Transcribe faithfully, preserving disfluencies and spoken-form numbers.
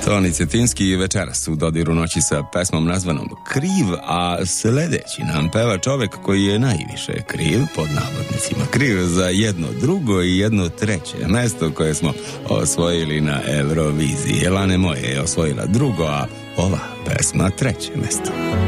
Toni Cetinski večeras u dodiru noći sa pesmom nazvanom Kriv, a sledeći nam peva čovek koji je najviše kriv, pod navodnicima, kriv za jedno drugo i jedno treće mesto koje smo osvojili na Euroviziji. Elane moje je osvojila drugo, a ova pesma treće mesto.